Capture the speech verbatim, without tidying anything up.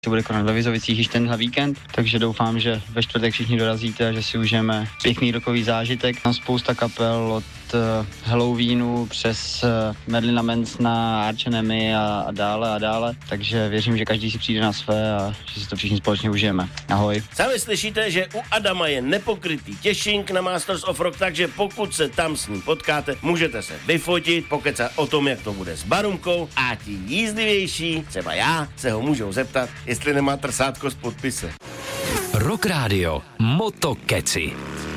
se bude konat ve Vizovicích již tenhle víkend, takže doufám, že ve čtvrtek všichni dorazíte a že si užijeme pěkný rokový zážitek. Tam spousta kapel od uh, Halloweenu přes uh, Marilyn Mansona, Arch Enemy a, a dále a dále, takže věřím, že každý si přijde na své a že si to všichni společně užijeme. Ahoj. Sami slyšíte, že u Adama je nepokrytý těšink na Masters of Rock, takže pokud se tam s ním potkáte, můžete se vyfotit, pokecat o tom, jak to bude s Barunkou a ti jízlivější, třeba já, se ho můžou zeptat, jestli nemá trsátko s podpisem. Rock Radio Motokeci.